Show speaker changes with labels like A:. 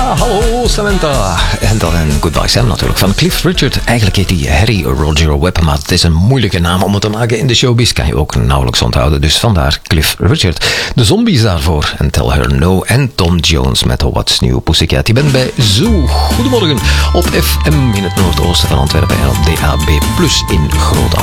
A: Ja, hallo Samantha. En dan een Goodbye Sam natuurlijk van Cliff Richard. Eigenlijk heet hij Harry Roger Webb, maar het is een moeilijke naam om het te maken in de showbiz. Kan je ook nauwelijks onthouden, dus vandaar Cliff Richard. De Zombies daarvoor en Tell Her No. En Tom Jones met What's New Pussycat. Je bent bij Zoo. Goedemorgen op FM in het noordoosten van Antwerpen en op DAB+ in Groot